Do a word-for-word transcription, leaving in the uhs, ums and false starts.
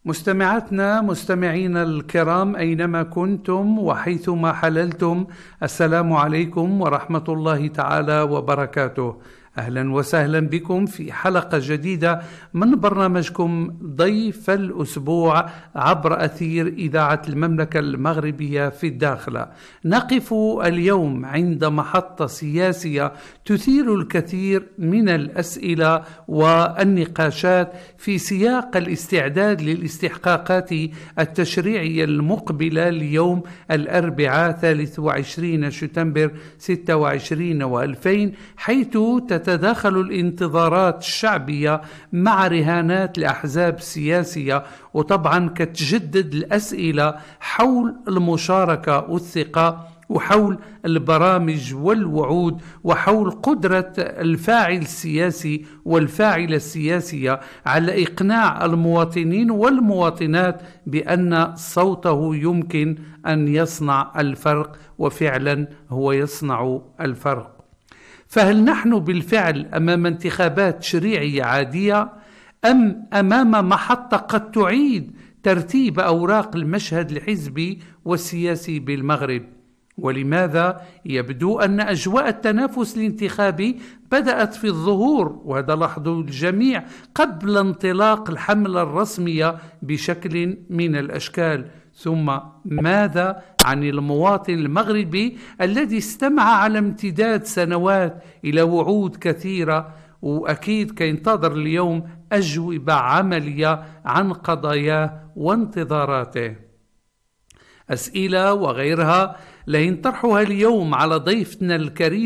مستمعاتنا مستمعينا الكرام أينما كنتم وحيثما حللتم، السلام عليكم ورحمة الله تعالى وبركاته. أهلا وسهلا بكم في حلقة جديدة من برنامجكم ضيف الأسبوع عبر أثير إذاعة المملكة المغربية في الداخلة. نقف اليوم عند محطة سياسية تثير الكثير من الأسئلة والنقاشات في سياق الاستعداد للاستحقاقات التشريعية المقبلة اليوم الأربعاء ثالث وعشرين شتنبر ستة وعشرين وألفين، حيث تتداخل الانتظارات الشعبية مع رهانات الأحزاب السياسية، وطبعا كتجدد الأسئلة حول المشاركة والثقة وحول البرامج والوعود وحول قدرة الفاعل السياسي والفاعلة السياسية على إقناع المواطنين والمواطنات بأن صوته يمكن أن يصنع الفرق، وفعلا هو يصنع الفرق. فهل نحن بالفعل أمام انتخابات تشريعية عادية، أم أمام محطة قد تعيد ترتيب أوراق المشهد الحزبي والسياسي بالمغرب؟ ولماذا يبدو أن أجواء التنافس الانتخابي بدأت في الظهور، وهذا لاحظه الجميع قبل انطلاق الحملة الرسمية بشكل من الأشكال؟ ثم ماذا عن المواطن المغربي الذي استمع على امتداد سنوات إلى وعود كثيرة، وأكيد كينتظر اليوم أجوبة عملية عن قضاياه وانتظاراته؟ أسئلة وغيرها لين طرحها اليوم على ضيفنا الكريم